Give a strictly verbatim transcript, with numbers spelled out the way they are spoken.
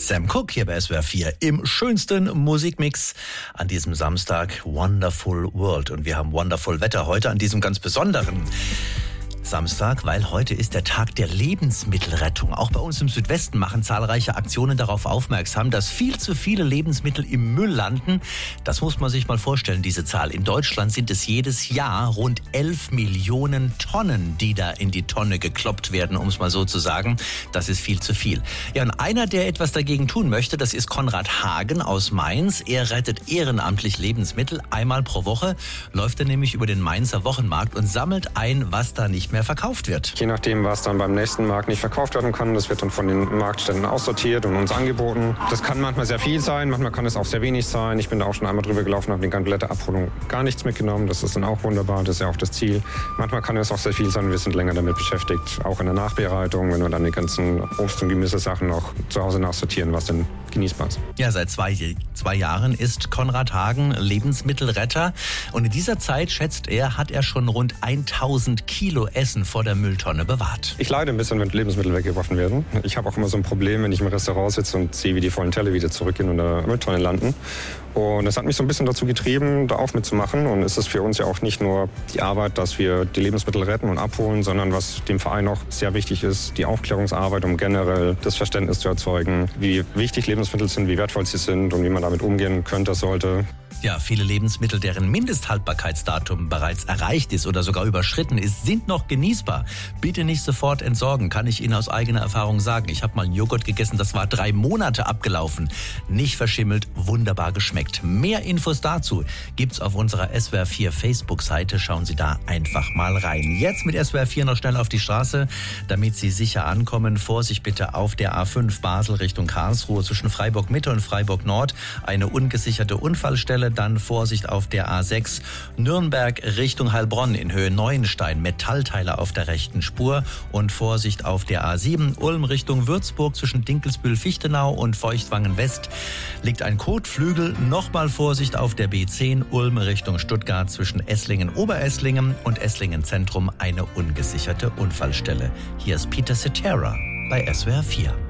Sam Cooke hier bei S W R vier im schönsten Musikmix an diesem Samstag, Wonderful World. Und wir haben wonderful Wetter heute an diesem ganz besonderen Samstag, weil heute ist der Tag der Lebensmittelrettung. Auch bei uns im Südwesten machen zahlreiche Aktionen darauf aufmerksam, dass viel zu viele Lebensmittel im Müll landen. Das muss man sich mal vorstellen, diese Zahl. In Deutschland sind es jedes Jahr rund elf Millionen Tonnen, die da in die Tonne gekloppt werden, um es mal so zu sagen. Das ist viel zu viel. Ja, und einer, der etwas dagegen tun möchte, das ist Konrad Hagen aus Mainz. Er rettet ehrenamtlich Lebensmittel. Einmal pro Woche läuft er nämlich über den Mainzer Wochenmarkt und sammelt ein, was da nicht mehr verkauft wird. Je nachdem, was dann beim nächsten Markt nicht verkauft werden kann, das wird dann von den Marktständen aussortiert und uns angeboten. Das kann manchmal sehr viel sein, manchmal kann es auch sehr wenig sein. Ich bin da auch schon einmal drüber gelaufen, habe die komplette Abholung gar nichts mitgenommen. Das ist dann auch wunderbar, das ist ja auch das Ziel. Manchmal kann es auch sehr viel sein, wir sind länger damit beschäftigt, auch in der Nachbereitung, wenn wir dann die ganzen Obst- und Gemüsesachen noch zu Hause nachsortieren, was dann genießbar ist. Ja, seit zwei, zwei Jahren ist Konrad Hagen Lebensmittelretter und in dieser Zeit, schätzt er, hat er schon rund tausend Kilo Essen vor der Mülltonne bewahrt. Ich leide ein bisschen, wenn Lebensmittel weggeworfen werden. Ich habe auch immer so ein Problem, wenn ich im Restaurant sitze und sehe, wie die vollen Teller wieder zurückgehen und in der Mülltonne landen. Und es hat mich so ein bisschen dazu getrieben, da auch mitzumachen. Und es ist für uns ja auch nicht nur die Arbeit, dass wir die Lebensmittel retten und abholen, sondern was dem Verein auch sehr wichtig ist, die Aufklärungsarbeit, um generell das Verständnis zu erzeugen, wie wichtig Lebensmittel sind, wie wertvoll sie sind und wie man damit umgehen könnte, sollte. Ja, viele Lebensmittel, deren Mindesthaltbarkeitsdatum bereits erreicht ist oder sogar überschritten ist, sind noch genießbar. Bitte nicht sofort entsorgen, kann ich Ihnen aus eigener Erfahrung sagen. Ich habe mal einen Joghurt gegessen, das war drei Monate abgelaufen. Nicht verschimmelt, wunderbar geschmeckt. Mehr Infos dazu gibt's auf unserer S W R vier Facebook-Seite. Schauen Sie da einfach mal rein. Jetzt mit S W R vier noch schnell auf die Straße, damit Sie sicher ankommen. Vorsicht bitte auf der A fünf Basel Richtung Karlsruhe zwischen Freiburg Mitte und Freiburg Nord. Eine ungesicherte Unfallstelle. Dann Vorsicht auf der A sechs Nürnberg Richtung Heilbronn in Höhe Neuenstein. Metallteile auf der rechten Spur. Und Vorsicht auf der A sieben Ulm Richtung Würzburg zwischen Dinkelsbühl-Fichtenau und Feuchtwangen West liegt ein Kotflügel. Nochmal Vorsicht auf der B zehn Ulm Richtung Stuttgart zwischen Esslingen-Oberesslingen und Esslingen Zentrum eine ungesicherte Unfallstelle. Hier ist Peter Cetera bei S W R vier.